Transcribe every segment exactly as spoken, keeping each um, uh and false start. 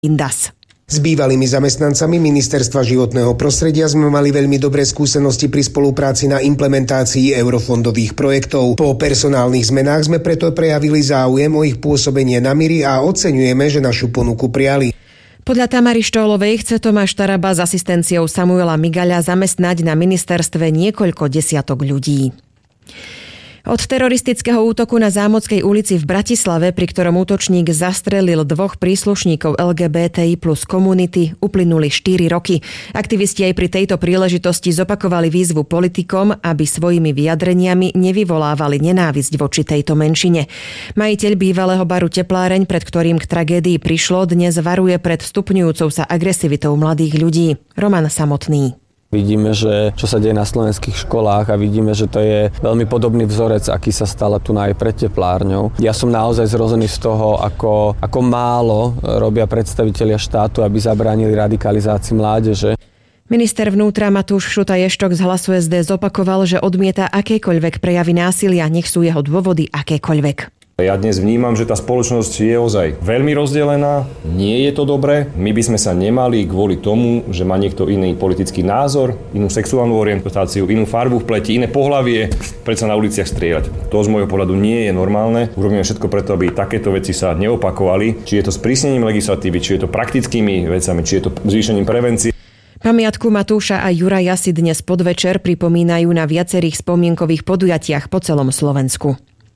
Indas. S bývalými zamestnancami Ministerstva životného prostredia sme mali veľmi dobré skúsenosti pri spolupráci na implementácii eurofondových projektov. Po personálnych zmenách sme preto prejavili záujem o ich pôsobenie na Miri a oceňujeme, že našu ponuku prijali. Podľa Tamary Štólovej chce Tomáš Taraba s asistenciou Samuela Migaľa zamestnať na ministerstve niekoľko desiatok ľudí. Od teroristického útoku na Zámockej ulici v Bratislave, pri ktorom útočník zastrelil dvoch príslušníkov el gé bé té í plus komunity, uplynuli štyri roky. Aktivisti aj pri tejto príležitosti zopakovali výzvu politikom, aby svojimi vyjadreniami nevyvolávali nenávisť voči tejto menšine. Majiteľ bývalého baru Tepláreň, pred ktorým k tragédii prišlo, dnes varuje pred stupňujúcou sa agresivitou mladých ľudí. Roman Samotný. Vidíme, že čo sa deje na slovenských školách a vidíme, že to je veľmi podobný vzorec, aký sa stala tu aj pred teplárňou. Ja som naozaj zrozený z toho, ako, ako málo robia predstavitelia štátu, aby zabránili radikalizácii mládeže. Minister vnútra Matúš Šutaj-Eštok z Hlasu es dé zopakoval, že odmieta akékoľvek prejavy násilia, nech sú jeho dôvody akékoľvek. Ja dnes vnímam, že tá spoločnosť je ozaj veľmi rozdelená, nie je to dobré. My by sme sa nemali kvôli tomu, že má niekto iný politický názor, inú sexuálnu orientáciu, inú farbu v pleti, iné pohlavie, predsa na uliciach strieľať. To z môjho pohľadu nie je normálne. Urobíme všetko preto, aby takéto veci sa neopakovali. Či je to sprísnením legislatívy, či je to praktickými vecami, či je to zvýšením prevencie. Pamiatku Matúša a Juraja si dnes podvečer pripomínajú na viacerých spomienkových podujatiach po celom Slovensku.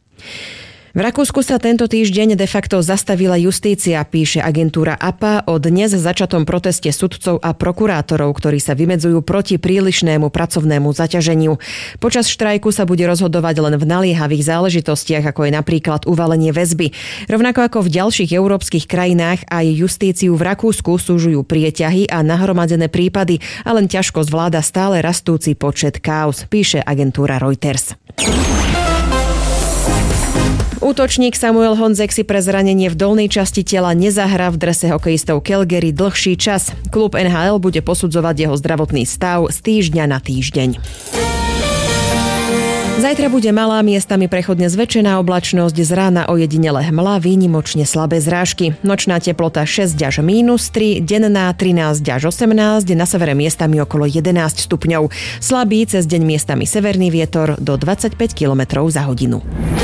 V Rakúsku sa tento týždeň de facto zastavila justícia, píše agentúra á pé á o dnes začatom proteste sudcov a prokurátorov, ktorí sa vymedzujú proti prílišnému pracovnému zaťaženiu. Počas štrajku sa bude rozhodovať len v naliehavých záležitostiach, ako je napríklad uvalenie väzby. Rovnako ako v ďalších európskych krajinách, aj justíciu v Rakúsku súžujú prieťahy a nahromadené prípady a len ťažko zvláda stále rastúci počet káuz, píše agentúra Reuters. Útočník Samuel Honzek si pre zranenie v dolnej časti tela nezahrá v drese hokejistov Calgary dlhší čas. Klub en há el bude posudzovať jeho zdravotný stav z týždňa na týždeň. Zajtra bude malá, miestami prechodne zväčšená oblačnosť, z rána ojedinele hmla, výnimočne slabé zrážky. Nočná teplota šesť až mínus tri, denná trinásť až osemnásť, na severe miestami okolo jedenásť stupňov. Slabý cez deň miestami severný vietor do dvadsaťpäť kilometrov za hodinu.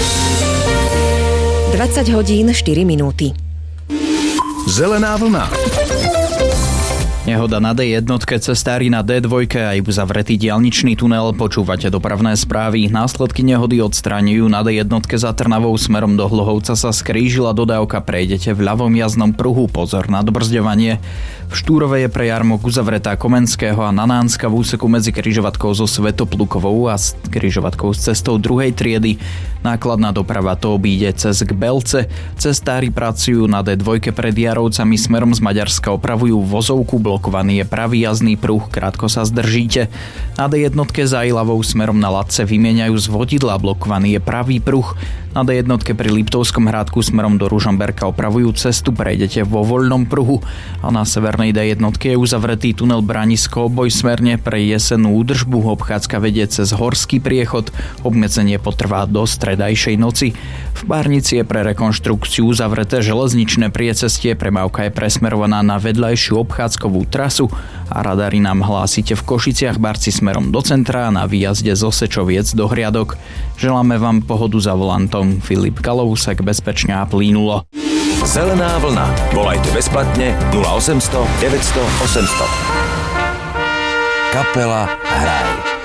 dvadsať hodín štyri minúty. Zelená vlna. Nehoda na dé jednotke, cestári na dé dva a aj uzavretý diaľničný tunel. Počúvate dopravné správy. Následky nehody odstráňujú. Na dé jednotke za Trnavou smerom do Hlohovca sa skrížila dodávka. Prejdete v ľavom jazdnom pruhu. Pozor na dobrzďovanie. V Štúrove je pre jarmok uzavretá Komenského a Nanánska v úseku medzi križovatkou so Svetoplukovou a križovatkou s cestou druhej triedy. Nákladná doprava to obíde cez k Belce. Cestári pracujú na dé dva pred Jarovcami smerom z Maďarska, opravujú vozovku, blokovaný je pravý jazdný pruh, krátko sa zdržíte. Na dé jednotke za Ilavou smerom na Latce vymieňajú z vodidla, blokovaný je pravý pruh. Na dé jednotke pri Liptovskom Hrádku smerom do Ružomberka opravujú cestu, prejdete vo voľnom pruhu. A na severnej dé jednotke je uzavretý tunel Branisko obojsmerne pre jesennú údržbu. Obchádzka vedie cez Horský priechod, obmedzenie potrvá do stredajšej noci. V Bárnici je pre rekonštrukciu uzavreté železničné priecestie, premávka je presmerovaná na vedľajšiu obchádzkovú trasu a radary nám hlásite v Košiciach Barci smerom do centra a na výjazde z Osečoviec do Hriadok. Želáme vám pohodu za volantom. Filip Kalousek, bezpečne a plynulo. Zelená vlna. Volajte bezplatne nula osemsto deväťsto osemsto. Kapela Hraj.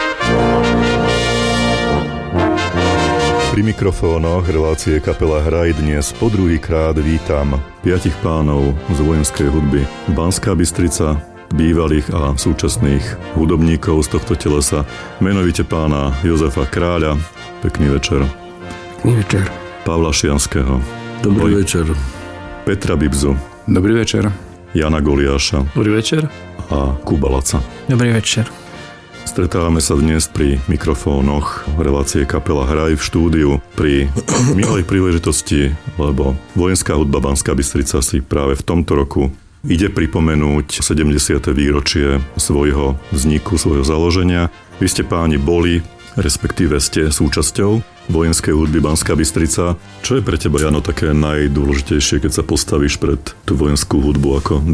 Pri mikrofónoch relácie Kapela Hraj dnes po druhýkrát vítam piatich pánov z vojenskej hudby Banská Bystrica, bývalých a súčasných hudobníkov z tohto telesa, menovite pána Jozefa Kráľa. Pekný večer. Pekný večer. Pavla Šianského. Dobrý Oj. večer. Petra Bibzu. Dobrý večer. Jana Goliáša. Dobrý večer. A Kuba Laca. Dobrý večer. Stretávame sa dnes pri mikrofónoch relácie Kapela Hraj v štúdiu pri milej príležitosti, lebo vojenská hudba Banská Bystrica si práve v tomto roku ide pripomenúť sedemdesiate výročie svojho vzniku, svojho založenia. Vy ste páni boli, respektíve ste súčasťou vojenskej hudby Banská Bystrica. Čo je pre teba, Jano, také najdôležitejšie, keď sa postavíš pred tú vojenskú hudbu ako